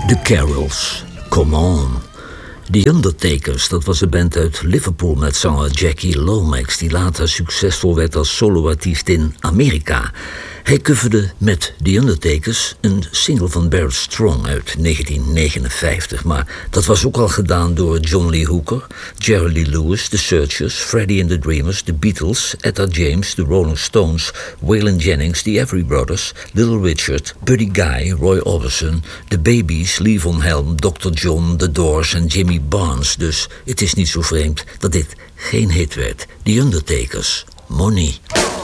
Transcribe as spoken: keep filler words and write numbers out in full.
The Carols, Come On. The Undertakers, dat was een band uit Liverpool met zanger Jackie Lomax, die later succesvol werd als soloartiest in Amerika. Hij coverde met The Undertakers een single van Barrett Strong uit negentien negenenvijftig. Maar dat was ook al gedaan door John Lee Hooker, Jerry Lee Lewis, The Searchers, Freddie and the Dreamers, The Beatles, Etta James, The Rolling Stones, Waylon Jennings, The Everly Brothers, Little Richard, Buddy Guy, Roy Orbison, The Babies, Levon Helm, doctor John, The Doors en Jimmy Barnes. Dus het is niet zo vreemd dat dit geen hit werd. The Undertakers, Money.